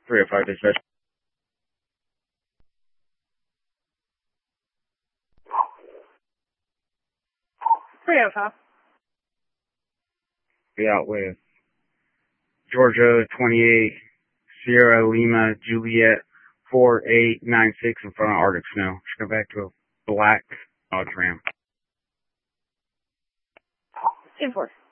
305 dispatch. Be out with Georgia 28 Sierra Lima Juliet 4896 in front of Arctic Snow. Just go back to a black Dodge Ram. 10-4.